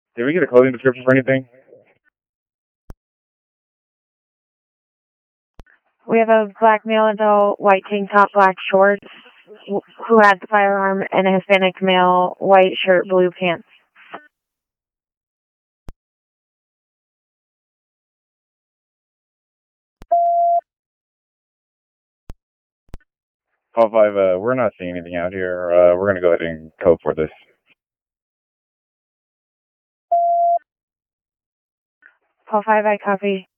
Did we get a clothing description for anything? We have a black male adult, white tank top, black shorts, who had the firearm, and a Hispanic male, white shirt, blue pants. Call 5, we're not seeing anything out here. We're going to go ahead and code for this. Call 5, I copy.